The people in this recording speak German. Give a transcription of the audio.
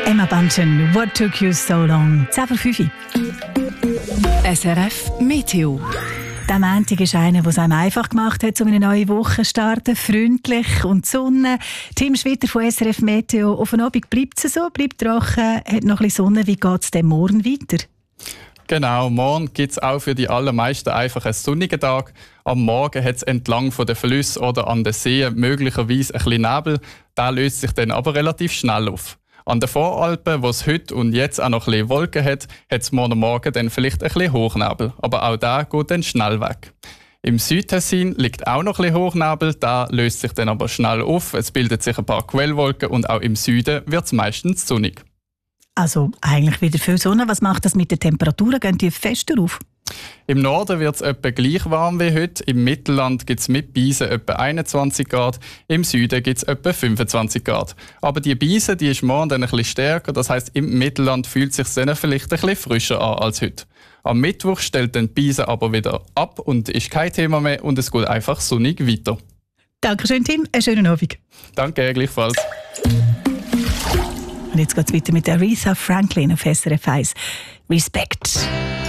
Emma Bunton, What Took You So Long? 10:05 Uhr. SRF Meteo. Der Montag ist einer, der es einem einfach gemacht hat, um eine neue Woche zu starten. Freundlich und die Sonne. Tim Schwitter von SRF Meteo. Auf den Abend bleibt es so, bleibt trocken, hat noch ein bisschen Sonne. Wie geht es denn morgen weiter? Genau, morgen gibt es auch für die allermeisten einfach einen sonnigen Tag. Am Morgen hat es entlang von den Flüssen oder an den Seen möglicherweise ein bisschen Nebel. Der löst sich dann aber relativ schnell auf. An den Voralpen, wo es heute und jetzt auch noch ein bisschen Wolken hat es morgen dann vielleicht ein bisschen Hochnebel. Aber auch der geht dann schnell weg. Im Südtessin liegt auch noch ein bisschen Hochnebel, der löst sich dann aber schnell auf. Es bildet sich ein paar Quellwolken und auch im Süden wird es meistens sonnig. Also eigentlich wieder viel Sonne. Was macht das mit den Temperaturen? Gehen die fester auf? Im Norden wird es etwa gleich warm wie heute. Im Mittelland gibt es mit Beisen etwa 21 Grad. Im Süden gibt es etwa 25 Grad. Aber die Beise, die ist morgen dann ein bisschen stärker. Das heisst, im Mittelland fühlt es sich dann vielleicht ein bisschen frischer an als heute. Am Mittwoch stellt dann die Beise aber wieder ab und ist kein Thema mehr und es geht einfach sonnig weiter. Dankeschön, Tim. Einen schönen Abend. Danke, gleichfalls. Und jetzt geht es weiter mit Aretha Franklin auf SRF 1. Respekt.